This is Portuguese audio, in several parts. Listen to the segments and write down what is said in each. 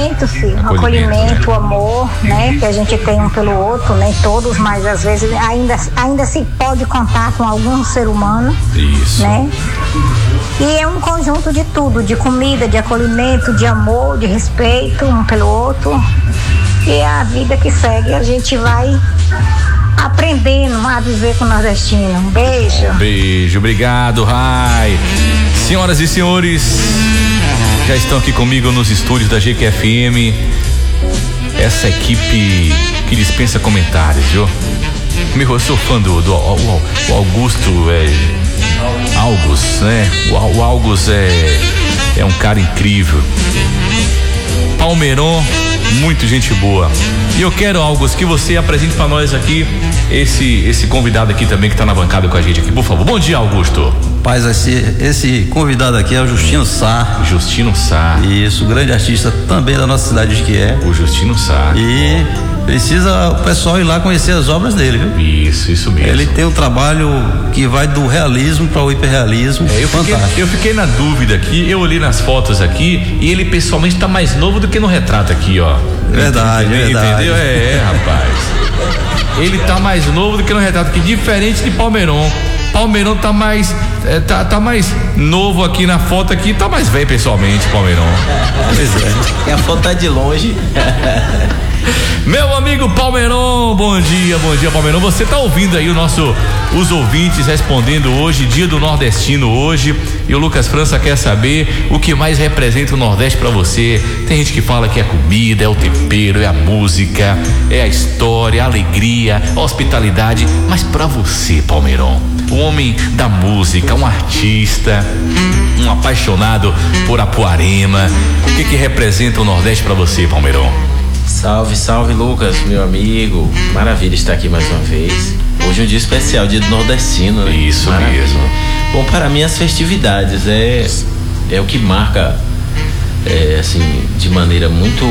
acolhimento, filho. Acolhimento, né? amor, né? Que a gente tem um pelo outro, nem todos, mas às vezes ainda se pode contar com algum ser humano. Isso. Né? E é um conjunto de tudo, de comida, de acolhimento, de amor, de respeito um pelo outro. E é a vida que segue, a gente vai aprendendo a viver com o nordestino. Um beijo. Beijo, obrigado, Rai. Senhoras e senhores, já estão aqui comigo nos estúdios da GQFM. Essa equipe que dispensa comentários, viu? Eu sou fã do Augusto, August, né? O August é um cara incrível. Palmeirão, muito gente boa. E eu quero, August, que você apresente pra nós aqui esse convidado aqui também que tá na bancada com a gente aqui, por favor. Bom dia, Augusto. Paz, esse convidado aqui é o Justino Sá. Justino Sá. Isso, grande artista também da nossa cidade de Jequié. O Justino Sá. E precisa o pessoal ir lá conhecer as obras dele, viu? Isso mesmo. Ele tem um trabalho que vai do realismo para o hiperrealismo. Fantástico. Eu fiquei na dúvida aqui, eu olhei nas fotos aqui e ele pessoalmente tá mais novo do que no retrato aqui, ó. Verdade. Entendeu? Rapaz. Ele tá mais novo do que no retrato aqui, diferente de Palmeirão. Palmeirão tá mais tá mais novo aqui na foto aqui, tá mais velho pessoalmente, Palmeirão. E a foto tá de longe. Meu amigo Palmeirão, bom dia, Palmeirão. Você tá ouvindo aí os ouvintes respondendo hoje, dia do nordestino hoje, e o Lucas França quer saber o que mais representa o Nordeste pra você. Tem gente que fala que é a comida, é o tempero, é a música, é a história, a alegria, a hospitalidade, mas pra você, Palmeirão, o homem da música, um artista, um apaixonado por Apuarema, o que representa o Nordeste pra você, Palmeirão? Salve, Lucas, meu amigo. Maravilha estar aqui mais uma vez. Hoje é um dia especial, dia do nordestino, né? Isso mesmo. Bom, para mim as festividades é o que marca, assim, de maneira muito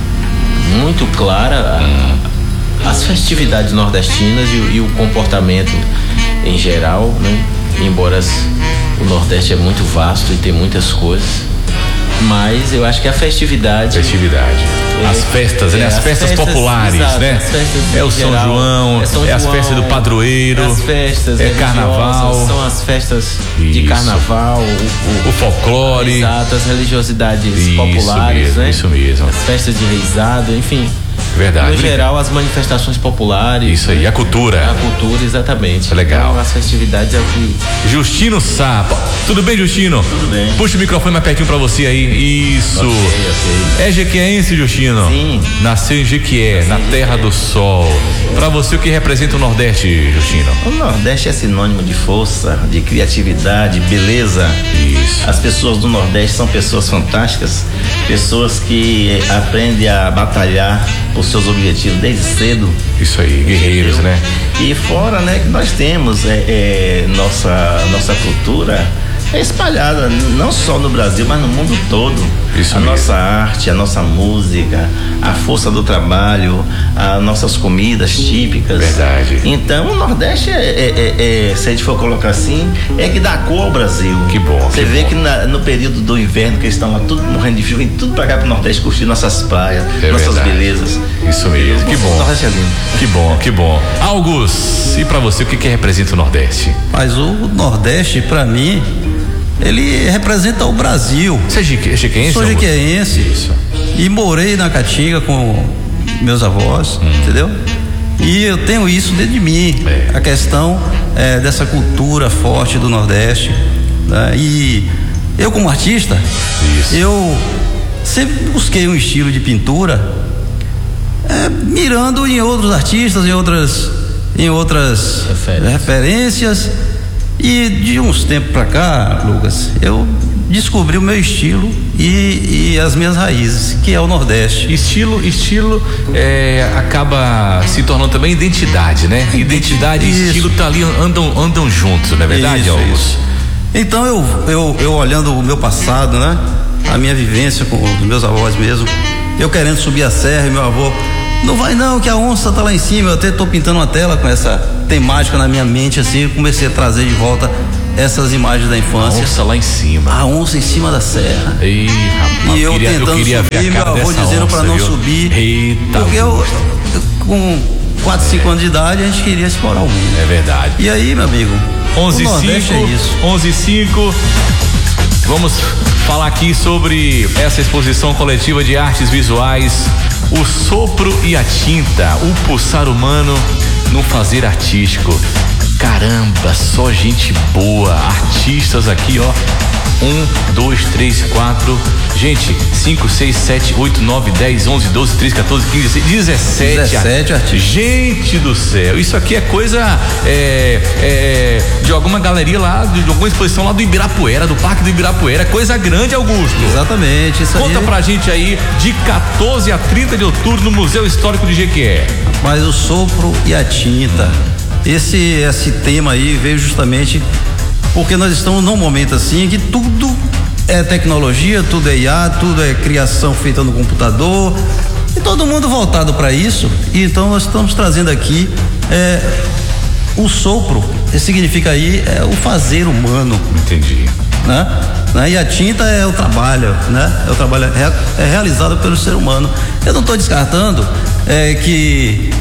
clara as festividades nordestinas e o comportamento em geral, né? Embora o Nordeste é muito vasto e tem muitas coisas, mas eu acho que a festividade. As festas, né? As festas populares, exato, né? As festas é o São geral, João, é as festas do padroeiro, as festas carnaval, são as festas de carnaval, o folclore, exato, as religiosidades populares, né? Isso mesmo. As festas de reisado, enfim. Verdade. No geral, as manifestações populares. Isso aí, a cultura. A cultura, exatamente. Legal. Então, as festividades é o que. Justino Sá. Tudo bem, Justino? Tudo bem. Puxa o microfone mais pertinho pra você aí. Isso. Ok. É jequiéense, Justino? Sim. Nasceu em Jequié, na Terra do Sol. Pra você, o que representa o Nordeste, Justino? O Nordeste é sinônimo de força, de criatividade, beleza. Isso. As pessoas do Nordeste são pessoas fantásticas, pessoas que aprendem a batalhar por seus objetivos desde cedo. Isso aí, guerreiros, né? E fora, né, que nós temos nossa cultura espalhada não só no Brasil, mas no mundo todo. Isso a mesmo. Nossa arte, a nossa música, a força do trabalho, as nossas comidas típicas. Verdade. Então o Nordeste se a gente for colocar assim, é que dá cor ao Brasil. Que bom. Você vê que no período do inverno, que eles estão lá tudo morrendo de frio, vem tudo pra cá pro Nordeste curtir nossas praias, nossas verdade. belezas. Isso mesmo, que bom. O Nordeste é lindo. Que bom. Augusto, e pra você, o que representa o Nordeste? Mas o Nordeste, pra mim, ele representa o Brasil. Você é jequiéense? Sou jequiéense. Isso. E morei na Caatinga com meus avós, entendeu? E eu tenho isso dentro de mim, a questão dessa cultura forte do Nordeste, né? E eu como artista, eu sempre busquei um estilo de pintura mirando em outros artistas, em outras referências. E de uns tempos pra cá, Lucas, eu descobri o meu estilo e as minhas raízes, que é o Nordeste. Estilo acaba se tornando também identidade, né? Identidade e estilo tá ali, andam juntos, não é verdade, Augusto? Isso. Então eu olhando o meu passado, né? A minha vivência com os meus avós mesmo, eu querendo subir a serra e meu avô, não vai não, que a onça tá lá em cima. Eu até tô pintando uma tela com essa temática na minha mente, assim, eu comecei a trazer de volta essas imagens da infância. A onça lá em cima. A onça em cima da serra. Ih, rapaz, E eu tentando subir, meu avô dizendo para não subir. Eita, porque eu com 4, 5 anos de idade, a gente queria explorar o mundo. É verdade. E aí, meu amigo, 11:05, é isso. 11:05. Vamos falar aqui sobre essa exposição coletiva de artes visuais, o sopro e a tinta, o pulsar humano no fazer artístico. Caramba, só gente boa, artistas aqui, ó. 1, 2, 3, 4, gente, 5, 6, 7, 8, 9, 10, 11, 12, 13, 14, 15, 16, 17 artistas. Gente do céu, isso aqui é coisa de alguma galeria lá, de alguma exposição lá do Ibirapuera, do Parque do Ibirapuera, coisa grande, Augusto. Exatamente, isso aí. Conta pra gente aí, de 14 a 30 de outubro no Museu Histórico de Jequié. Mas o sopro e a tinta, esse tema aí veio justamente porque nós estamos num momento assim que tudo é tecnologia, tudo é IA, tudo é criação feita no computador e todo mundo voltado para isso. E então nós estamos trazendo aqui o sopro, que significa aí o fazer humano. Entendi. Né? E a tinta é o trabalho, né? É o trabalho realizado pelo ser humano. Eu não estou descartando que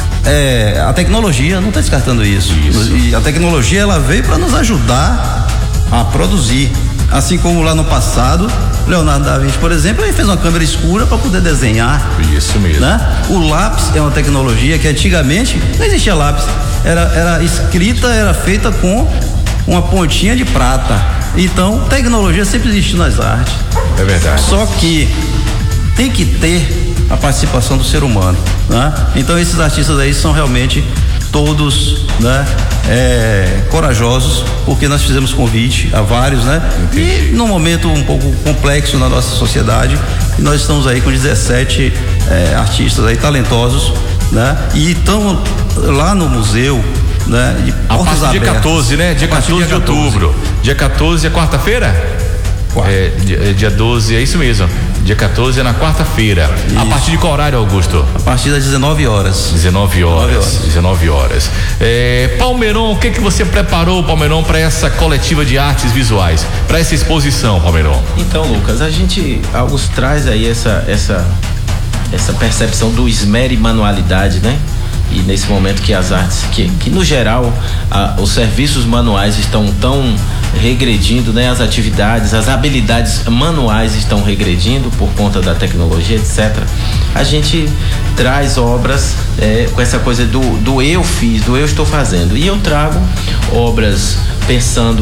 a tecnologia, não está descartando isso. E a tecnologia, ela veio para nos ajudar a produzir. Assim como lá no passado, Leonardo da Vinci, por exemplo, ele fez uma câmera escura para poder desenhar. Isso mesmo. Né? O lápis é uma tecnologia que antigamente não existia lápis. Era escrita, era feita com uma pontinha de prata. Então, tecnologia sempre existiu nas artes. É verdade. Só que tem que ter a participação do ser humano, né? Então esses artistas aí são realmente todos, né, corajosos, porque nós fizemos convite a vários, né? Entendi. E num momento um pouco complexo na nossa sociedade, nós estamos aí com 17 artistas aí talentosos, né? E estão lá no museu, né? De a portas partir de abertas. 14, né? Dia 14 de outubro. Dia 14 é quarta-feira? Dia 12, é isso mesmo. Dia 14 é na quarta-feira. A partir de qual horário, Augusto? A partir das 19 horas. 19 horas. Palmeron, o que você preparou, Palmeron, para essa coletiva de artes visuais, para essa exposição, Palmeron? Então, Lucas, Augusto traz aí essa percepção do esmero e manualidade, né? E nesse momento que as artes, que no geral os serviços manuais estão tão regredindo, né? As atividades, as habilidades manuais estão regredindo por conta da tecnologia, etc. A gente traz obras com essa coisa do eu fiz, do eu estou fazendo. E eu trago obras pensando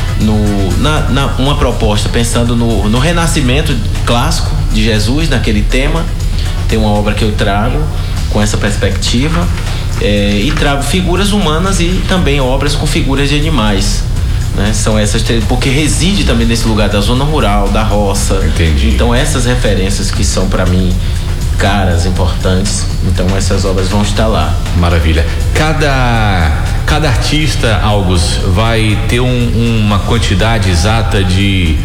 uma proposta, pensando no renascimento clássico de Jesus, naquele tema. Tem uma obra que eu trago com essa perspectiva e trago figuras humanas e também obras com figuras de animais, né? São essas, porque reside também nesse lugar da zona rural, da roça. Entendi. Então essas referências que são para mim caras, importantes, então essas obras vão estar lá. Maravilha. Cada artista, August, vai ter uma quantidade exata de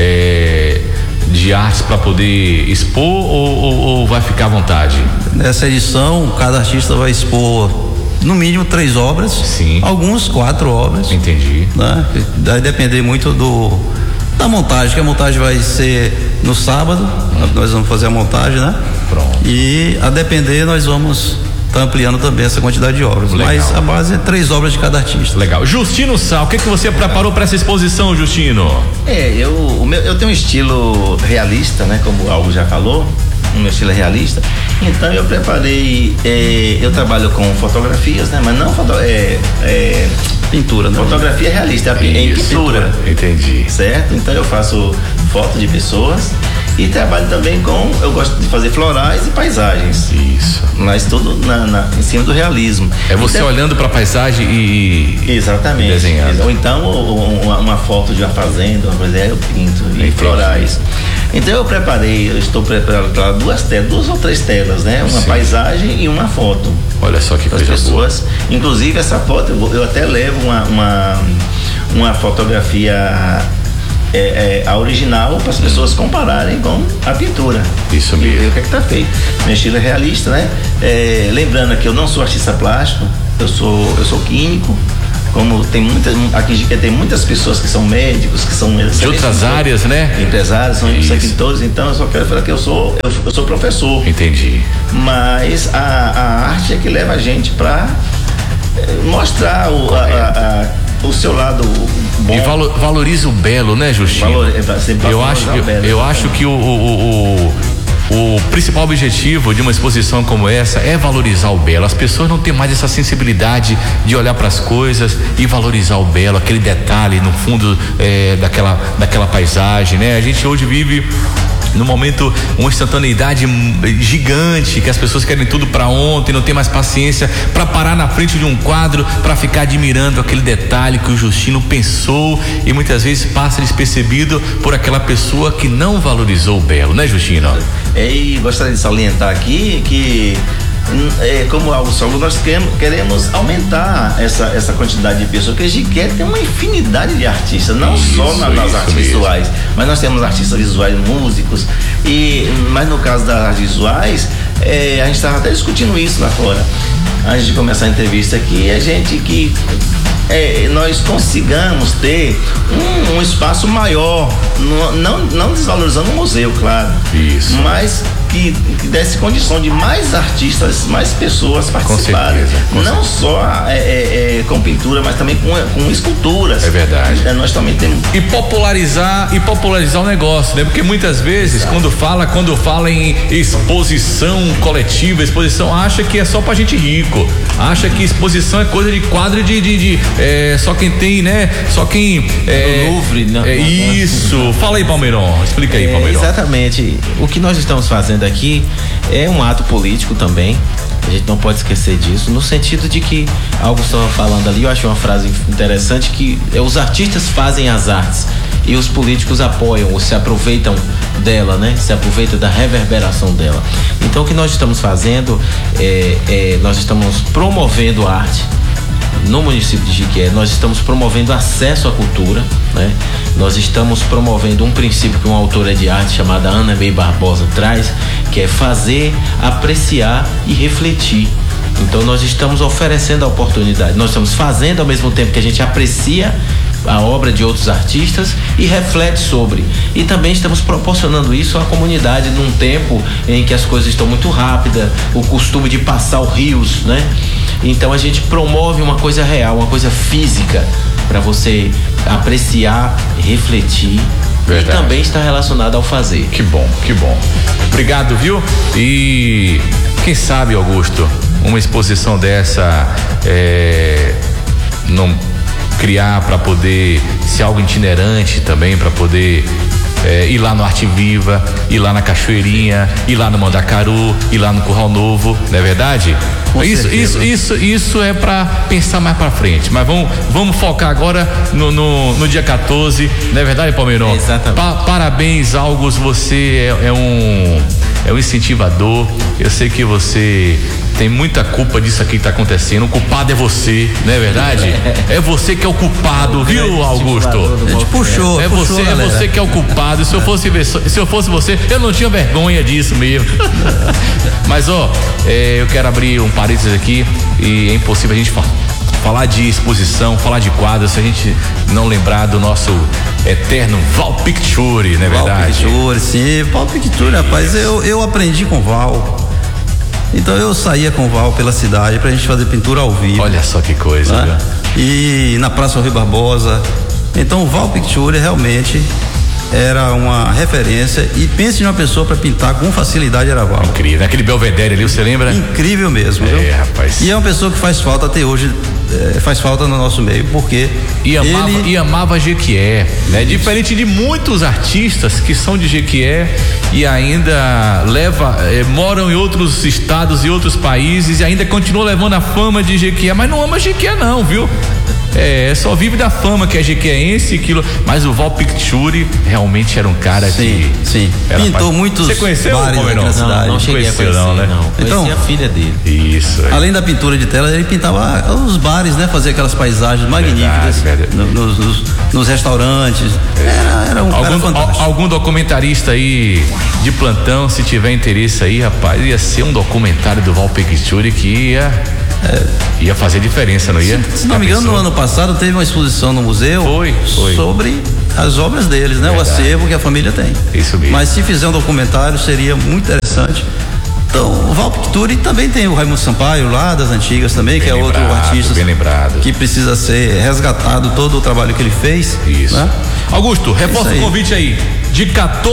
artes para poder expor ou vai ficar à vontade? Nessa edição, cada artista vai expor no mínimo 3 obras. Sim. Alguns 4 obras. Entendi. Né? Vai depender muito da montagem, que a montagem vai ser no sábado. Nós vamos fazer a montagem, né? Pronto. E a depender nós vamos estar ampliando também essa quantidade de obras. Legal. Mas a base é 3 obras de cada artista. Legal. Justino Sá, o que você preparou para essa exposição, Justino? Eu tenho um estilo realista, né? Como o Algo já falou, o meu estilo é realista. Então eu preparei, eu trabalho com fotografias, né? Mas não pintura, né? Fotografia realista, em pintura. Entendi. Certo? Então eu faço foto de pessoas e trabalho também eu gosto de fazer florais e paisagens. Isso. Mas tudo em cima do realismo. É você então, olhando para a paisagem e exatamente. desenhando. Ou então uma foto de uma fazenda, uma coisa, eu pinto e florais. Então eu estou preparando para 2 ou 3 telas, né? Uma Sim. paisagem e uma foto. Olha só que coisa pessoas. Boa. Inclusive essa foto eu até levo uma fotografia a original para as pessoas compararem com a pintura. Isso mesmo. E ver o que está feito. Meu estilo é realista, né? Lembrando que eu não sou artista plástico, eu sou químico, como tem aqui em Jiquié tem muitas pessoas que são médicos, que são de outras áreas, né? Empresários, são escritores, então eu só quero falar que eu sou professor. Entendi. Mas a arte é que leva a gente para mostrar o seu lado bom. E valoriza o belo, né, Justino? Eu acho que o principal objetivo de uma exposição como essa é valorizar o belo. As pessoas não têm mais essa sensibilidade de olhar para as coisas e valorizar o belo, aquele detalhe no fundo daquela paisagem, né? A gente hoje vive no momento uma instantaneidade gigante, que as pessoas querem tudo para ontem, não tem mais paciência para parar na frente de um quadro para ficar admirando aquele detalhe que o Justino pensou, e muitas vezes passa despercebido por aquela pessoa que não valorizou o belo, né, Justino? E gostaria de salientar aqui que como algo solo, nós queremos aumentar essa quantidade de pessoas, porque Jiquié tem uma infinidade de artistas, não só nas artes visuais, mas nós temos artistas visuais, músicos, mas no caso das artes visuais, a gente estava até discutindo isso lá fora, antes de começar a entrevista aqui, nós consigamos ter um espaço maior, não desvalorizando o museu, claro, mas que desse condição de mais artistas, mais pessoas participarem, não só com pintura, mas também com esculturas. É verdade. Nós também temos e popularizar o negócio, né? Porque muitas vezes quando fala em exposição coletiva, exposição, acha que é só pra gente rico, acha que exposição é coisa de quadro de só quem tem, né? Só quem do Louvre, isso. Fala aí, Palmeirão, explica aí, Palmeirão. Exatamente. O que nós estamos fazendo aqui é um ato político também. A gente não pode esquecer disso, no sentido de que algo estava falando ali, eu achei uma frase interessante, que os artistas fazem as artes e os políticos apoiam ou se aproveitam dela, né? Se aproveitam da reverberação dela. Então o que nós estamos fazendo nós estamos promovendo a arte no município de Jiquié, nós estamos promovendo acesso à cultura, né? Nós estamos promovendo um princípio que uma autora de arte chamada Ana May Barbosa traz, que é fazer, apreciar e refletir. Então nós estamos oferecendo a oportunidade, nós estamos fazendo ao mesmo tempo que a gente aprecia a obra de outros artistas e reflete sobre. E também estamos proporcionando isso à comunidade num tempo em que as coisas estão muito rápidas, o costume de passar os rios, né? Então a gente promove uma coisa real, uma coisa física, para você apreciar, refletir. Verdade. E também está relacionado ao fazer. Que bom, que bom. Obrigado, viu? E quem sabe, Augusto, uma exposição dessa não criar para poder ser algo itinerante também, para poder ir lá no Arte Viva, ir lá na Cachoeirinha, ir lá no Mandacaru, ir lá no Curral Novo, não é verdade? Isso é para pensar mais para frente, mas vamos focar agora no dia 14, não é verdade, Palmeirão? Exatamente. Parabéns, August, você é um incentivador. Eu sei que você tem muita culpa disso aqui que tá acontecendo. O culpado é você, não é verdade? É você que é o culpado, viu, Augusto? A gente puxou. É você que é o culpado. Se eu fosse você, eu não tinha vergonha disso mesmo. Mas eu quero abrir um parênteses aqui, e é impossível a gente falar de exposição, falar de quadros, se a gente não lembrar do nosso eterno Val Picture, não é verdade? Val Picture, rapaz, eu aprendi com o Val. Então eu saía com o Val pela cidade pra gente fazer pintura ao vivo. Olha só que coisa, né? E na Praça Rui Barbosa. Então o Val Picture realmente era uma referência, e pense em uma pessoa para pintar com facilidade, era Val. Incrível, aquele Belvedere ali, você lembra? Incrível mesmo, viu? Rapaz. E é uma pessoa que faz falta até hoje, faz falta no nosso meio, porque e amava Jequié, né? Diferente de muitos artistas que são de Jequié e ainda moram em outros estados e outros países e ainda continuam levando a fama de Jequié, mas não ama Jequié não, viu? Só vive da fama, que é jequiéense, mas o Val Picture realmente era um cara Sim. Pintou muitos Você conheceu bares da cidade. Não cheguei a conhecer, não, né? Então, conheci a filha dele. Isso. Além da pintura de tela, ele pintava os bares, né? Fazia aquelas paisagens magníficas. Verdade. Nos restaurantes. Era um cara fantástico. Algum documentarista aí de plantão, se tiver interesse aí, rapaz, ia ser um documentário do Val Picture que ia fazer diferença, não ia? Se não me engano, no ano passado teve uma exposição no museu Foi. sobre as obras deles, né? Verdade. O acervo que a família tem. Isso mesmo. Mas se fizer um documentário seria muito interessante. Então, o Val Picturi também tem o Raimundo Sampaio lá das antigas também, Bem que é outro lembrado, artista bem lembrado. que precisa ser resgatado todo o trabalho que ele fez. Isso. Né? Augusto, reforça Isso aí. o convite aí. De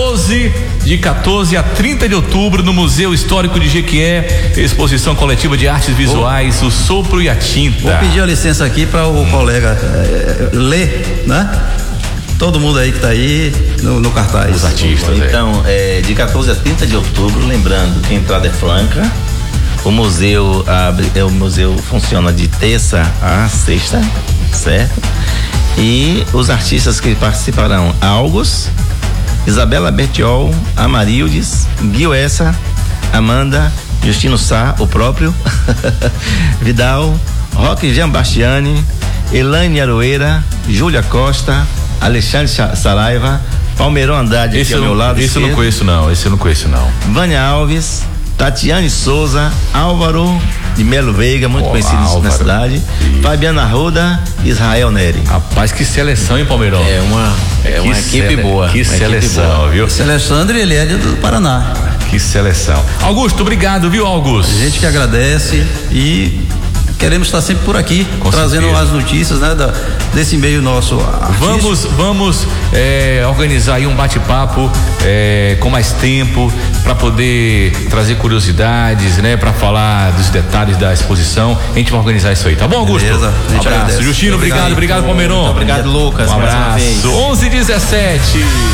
14 a 30 de outubro no Museu Histórico de Jequié, exposição coletiva de artes visuais, o Sopro e a Tinta. Vou pedir a licença aqui para o colega ler, né? Todo mundo aí que está aí no cartaz. Os artistas. Então, de 14 a 30 de outubro, lembrando que a entrada é franca. O museu funciona de terça a sexta, certo? E os artistas que participarão: Algos, Isabela Bertiol, Amarildes, Guilherme, Amanda, Justino Sá, o próprio, Vidal, Roque Jean Bastiani, Elaine Aroeira, Júlia Costa, Alexandre Saraiva, Palmeirão Andrade aqui ao meu lado. Esse eu não conheço não. Vânia Alves, Tatiane Souza, Álvaro de Melo Veiga, muito conhecidos na cidade. Isso. Fabiana Arruda, Israel Neri. Rapaz, que seleção, hein, Palmeirão? É uma equipe boa. Que seleção, viu? Esse Alexandre, ele é do Paraná. Que seleção. Augusto, obrigado, viu, Augusto? A gente que agradece e queremos estar sempre por aqui, Com trazendo certeza. as notícias, né, desse meio nosso artístico. Vamos organizar aí um bate-papo com mais tempo para poder trazer curiosidades, né, para falar dos detalhes da exposição. A gente vai organizar isso aí, tá bom, Augusto? Beleza, a Um gente abraço. agradece. Justino, obrigado, Palmeirão. Obrigado, Lucas. Um mais uma abraço. vez. 11:17.